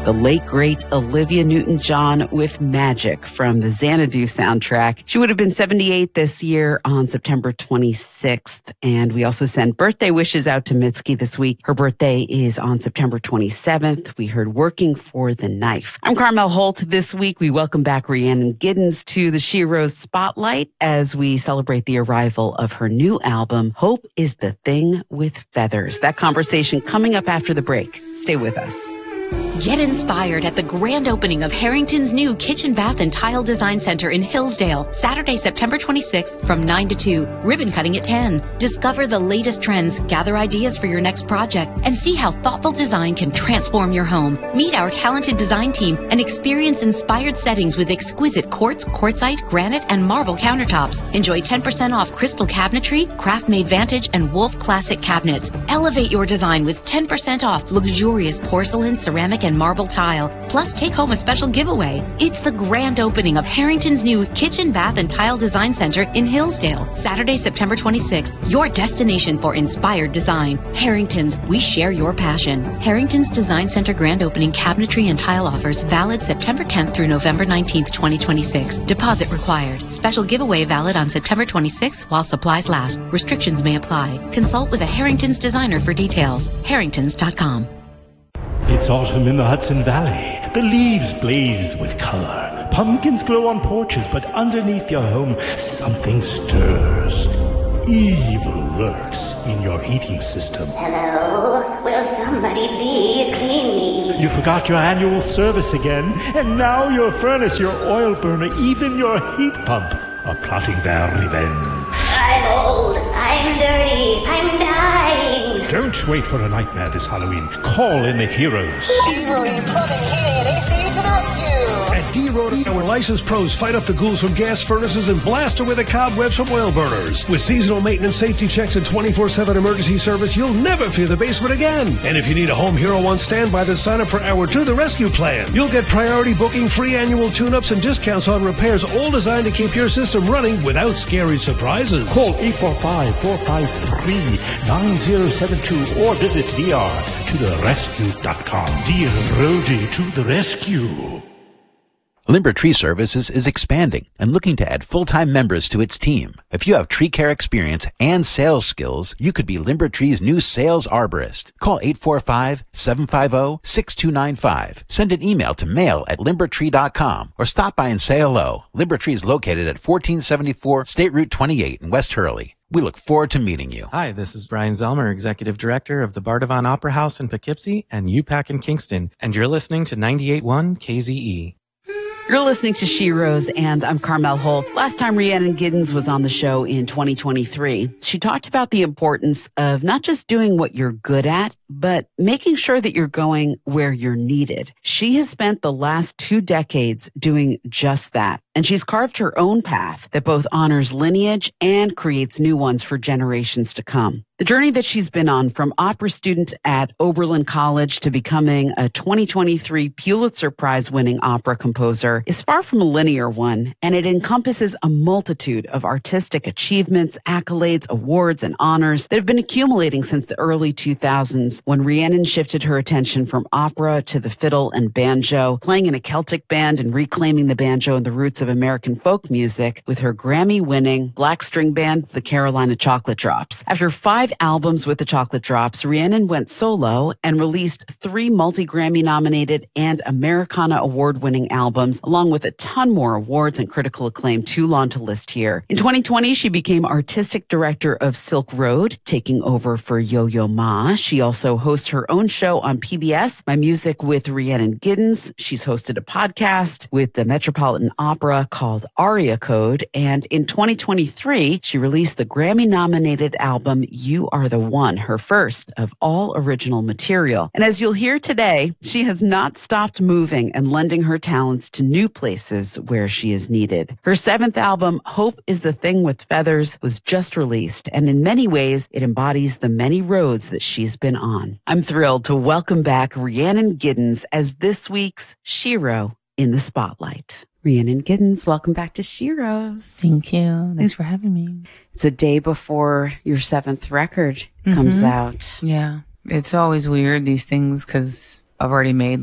the late, great Olivia Newton-John with Magic from the Xanadu soundtrack. She would have been 78 this year on September 26th. And we also send birthday wishes out to Mitski this week. Her birthday is on September 27th. We heard Working for the Knife. I'm Carmel Holt. This week, we welcome back Rhiannon Giddens to the She Rose Spotlight as we celebrate the arrival of her new album, Hope is the Thing with Feathers. That conversation coming up after the break. Stay with us. Get inspired at the grand opening of Harrington's new Kitchen, Bath, and Tile Design Center in Hillsdale, Saturday, September 26th from 9 to 2, ribbon cutting at 10. Discover the latest trends, gather ideas for your next project, and see how thoughtful design can transform your home. Meet our talented design team and experience inspired settings with exquisite quartz, quartzite, granite, and marble countertops. Enjoy 10% off crystal cabinetry, craft-made Vantage, and Wolf Classic cabinets. Elevate your design with 10% off luxurious porcelain, ceramic, and marble tile. Plus, take home a special giveaway. It's the grand opening of Harrington's new Kitchen, Bath, and Tile Design Center in Hillsdale, Saturday, September 26th. Your destination for inspired design. Harrington's, we share your passion. Harrington's Design Center grand opening cabinetry and tile offers valid September 10th through November 19th, 2026. Deposit required. Special giveaway valid on September 26th while supplies last. Restrictions may apply. Consult with a Harrington's designer for details. Harringtons.com. It's autumn in the Hudson Valley. The leaves blaze with color. Pumpkins glow on porches, but underneath your home, something stirs. Evil lurks in your heating system. Hello? Will somebody please clean me? You forgot your annual service again, and now your furnace, your oil burner, even your heat pump are plotting their revenge. I'm old. I'm dirty. I'm dying. Don't wait for a nightmare this Halloween. Call in the heroes. D-Roadie Plumbing, Heating, and AC to the rescue. At D-Roadie, our licensed pros fight up the ghouls from gas furnaces and blast away the cobwebs from oil burners. With seasonal maintenance, safety checks, and 24/7 emergency service, you'll never fear the basement again. And if you need a home hero on standby, then sign up for our To the Rescue plan. You'll get priority booking, free annual tune-ups, and discounts on repairs, all designed to keep your system running without scary surprises. Call 845-453-9072 or visit drtotherescue.com. D-Roadie to the rescue. Limber Tree Services is expanding and looking to add full-time members to its team. If you have tree care experience and sales skills, you could be Limber Tree's new sales arborist. Call 845-750-6295. Send an email to mail@limbertree.com or stop by and say hello. Limber Tree is located at 1474 State Route 28 in West Hurley. We look forward to meeting you. Hi, this is Brian Zelmer, Executive Director of the Bardavon Opera House in Poughkeepsie and UPAC in Kingston, and you're listening to 98.1 KZE. You're listening to She Rose, and I'm Carmel Holt. Last time Rhiannon Giddens was on the show in 2023, she talked about the importance of not just doing what you're good at, but making sure that you're going where you're needed. She has spent the last 2 decades doing just that, and she's carved her own path that both honors lineage and creates new ones for generations to come. The journey that she's been on, from opera student at Oberlin College to becoming a 2023 Pulitzer Prize-winning opera composer, is far from a linear one, and it encompasses a multitude of artistic achievements, accolades, awards, and honors that have been accumulating since the early 2000s, when Rhiannon shifted her attention from opera to the fiddle and banjo, playing in a Celtic band and reclaiming the banjo and the roots of American folk music with her Grammy-winning black string band, the Carolina Chocolate Drops. After 5 albums with the Chocolate Drops, Rhiannon went solo and released 3 multi-Grammy nominated and Americana award-winning albums, along with a ton more awards and critical acclaim too long to list here. In 2020, she became artistic director of Silk Road, taking over for Yo-Yo Ma. She also hosts her own show on PBS, My Music with Rhiannon Giddens. She's hosted a podcast with the Metropolitan Opera called Aria Code, and in 2023, she released the Grammy-nominated album You Are the One, her first of all original material. And as you'll hear today, she has not stopped moving and lending her talents to new places where she is needed. Her 7th album, Hope is the Thing with Feathers, was just released, and in many ways, it embodies the many roads that she's been on. I'm thrilled to welcome back Rhiannon Giddens as this week's Shiro in the Spotlight. Rhiannon Giddens, welcome back to She Rose. Thank you. Thanks for having me. It's a day before your 7th record comes out. Yeah. It's always weird, these things, because I've already made like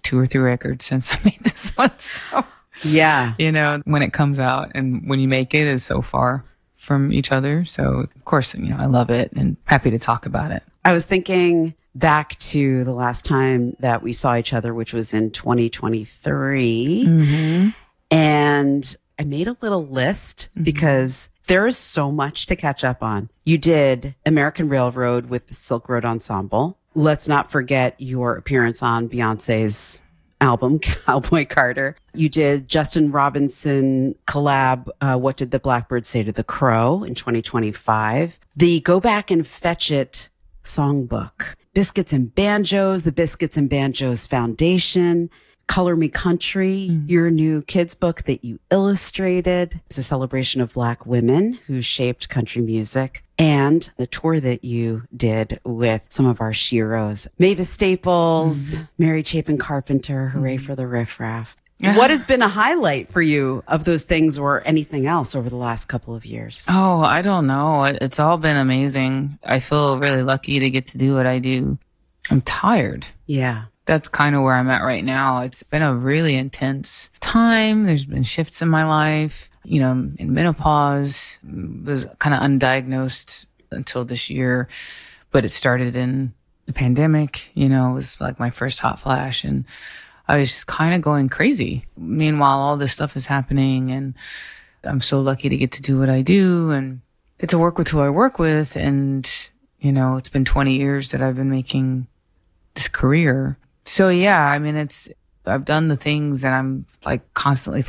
2 or 3 records since I made this one. So, yeah. you know, when it comes out and when you make it is so far from each other. So, of course, you know, I love it and happy to talk about it. I was thinking back to the last time that we saw each other, which was in 2023. Mm-hmm. And I made a little list because there is so much to catch up on. You did American Railroad with the Silk Road Ensemble. Let's not forget your appearance on Beyonce's album, Cowboy Carter. You did Justin Robinson collab, What Did the Blackbird Say to the Crow in 2025. The Go Back and Fetch It songbook. Biscuits and Banjos, the Biscuits and Banjos Foundation. Color Me Country, your new kids book that you illustrated. It's a celebration of Black women who shaped country music, and the tour that you did with some of our sheroes. Mavis Staples, Mary Chapin Carpenter, hooray for the riffraff. What has been a highlight for you of those things or anything else over the last couple of years? Oh, I don't know. It's all been amazing. I feel really lucky to get to do what I do. I'm tired. Yeah. That's kind of where I'm at right now. It's been a really intense time. There's been shifts in my life. You know, in menopause, was kind of undiagnosed until this year, but it started in the pandemic. You know, it was like my first hot flash, and I was just kind of going crazy. Meanwhile, all this stuff is happening, and I'm so lucky to get to do what I do and get to work with who I work with. And, you know, it's been 20 years that I've been making this career. So yeah, I mean, I've done the things that I'm like constantly